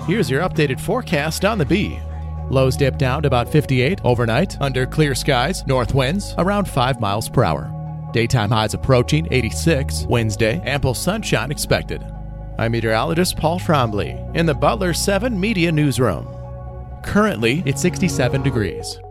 Here's your updated forecast on the B. Lows dip down to about 58 overnight under clear skies, north winds around 5 miles per hour. Daytime highs approaching 86. Wednesday, ample sunshine expected. I'm meteorologist Paul Trombley in the Butler 7 Media Newsroom. Currently, it's 67 degrees.